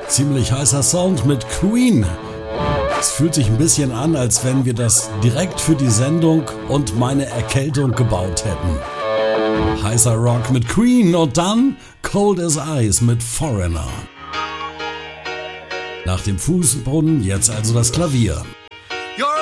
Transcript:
Ziemlich heißer Sound mit Queen. Es fühlt sich ein bisschen an, als wenn wir das direkt für die Sendung und meine Erkältung gebaut hätten. Heißer Rock mit Queen und dann Cold as Ice mit Foreigner. Nach dem Fußboden jetzt also das Klavier.